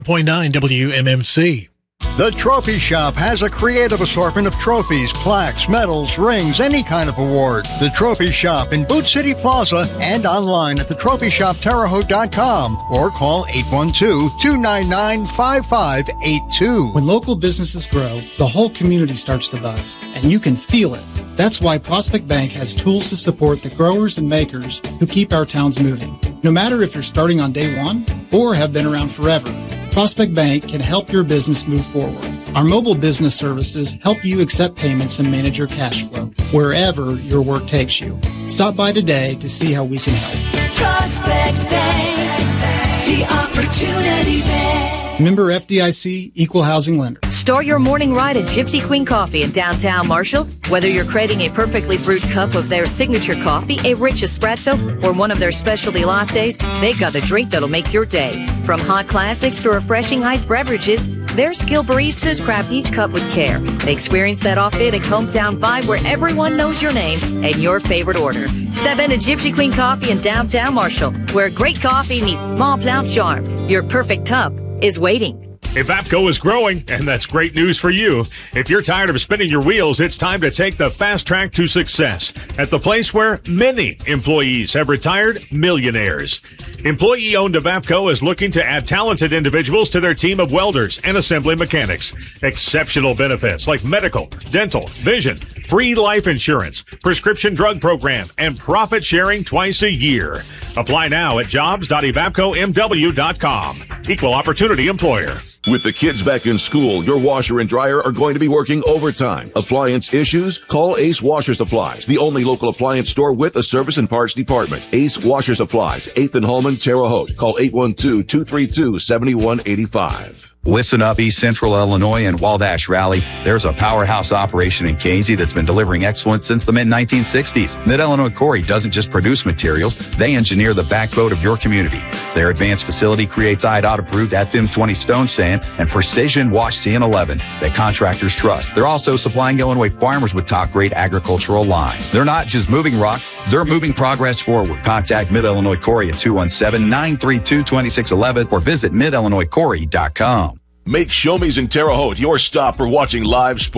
0.9 WMMC. The Trophy Shop has a creative assortment of trophies, plaques, medals, rings, any kind of award. The Trophy Shop in Boot City Plaza and online at thetrophyshopterrehaute.com or call 812-299-5582. When local businesses grow, the whole community starts to buzz, and you can feel it. That's why Prospect Bank has tools to support the growers and makers who keep our towns moving. No matter if you're starting on day one or have been around forever, Prospect Bank can help your business move forward. Our mobile business services help you accept payments and manage your cash flow wherever your work takes you. Stop by today to see how we can help. Prospect Bank, the opportunity bank. Member FDIC, Equal Housing Lender. Start your morning ride at Gypsy Queen Coffee in downtown Marshall. Whether you're craving a perfectly brewed cup of their signature coffee, a rich espresso, or one of their specialty lattes, they've got the drink that'll make your day. From hot classics to refreshing iced beverages, their skilled baristas craft each cup with care. They experience that authentic hometown vibe where everyone knows your name and your favorite order. Step into Gypsy Queen Coffee in downtown Marshall, where great coffee meets small town charm. Your perfect tub is waiting. Evapco is growing, and that's great news for you. If you're tired of spinning your wheels, it's time to take the fast track to success at the place where many employees have retired millionaires. Employee-owned Evapco is looking to add talented individuals to their team of welders and assembly mechanics. Exceptional benefits like medical, dental, vision, free life insurance, prescription drug program, and profit sharing twice a year. Apply now at jobs.evapcomw.com. Equal opportunity employer. With the kids back in school, your washer and dryer are going to be working overtime. Appliance issues? Call Ace Washer Supplies, the only local appliance store with a service and parts department. Ace Washer Supplies, 8th and Holman, Terre Haute. Call 812-232-7185. Listen up, East Central Illinois and Wabash Rally. There's a powerhouse operation in Casey that's been delivering excellence since the mid-1960s. Mid-Illinois Quarry doesn't just produce materials, they engineer the backbone of your community. Their advanced facility creates IDOT-approved FM20 stone sand and precision wash CN11 that contractors trust. They're also supplying Illinois farmers with top-grade agricultural lime. They're not just moving rock, they're moving progress forward. Contact Mid-Illinois Quarry at 217-932-2611 or visit midillinoisquarry.com. Make Show Me's in Terre Haute your stop for watching live sports.